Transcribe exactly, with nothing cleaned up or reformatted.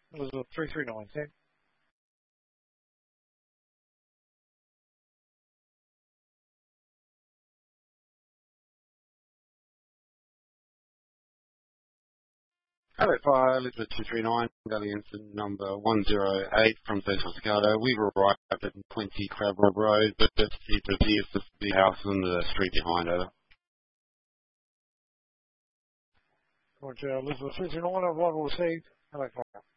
Elizabeth three three nine, send. Hello, Fire, Elizabeth two three nine, Gallianson number one zero eight from Central Chicago. We've arrived at twenty Crabrook Road, but it appears to be the house on the street behind her. Roger, Elizabeth three three nine, arrival received. Hello, Fire.